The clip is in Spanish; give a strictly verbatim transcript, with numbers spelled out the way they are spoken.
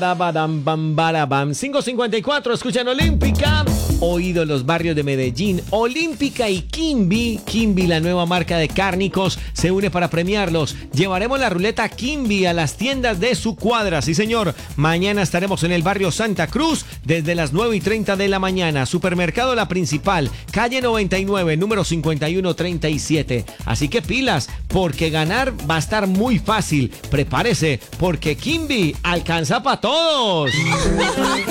Tabadam, bam, barabam. cinco cincuenta y cuatro, escuchan Olímpica. Oído los barrios de Medellín. Olímpica y Kimby. Kimby, la nueva marca de cárnicos, se une para premiarlos. Llevaremos la ruleta Kimby a las tiendas de su cuadra. Sí, señor. Mañana estaremos en el barrio Santa Cruz desde las nueve y treinta de la mañana. Supermercado La Principal, calle noventa y nueve, número cincuenta y uno treinta y siete. Así que pilas, porque ganar va a estar muy fácil. Prepárese, porque Kimby alcanza para todos.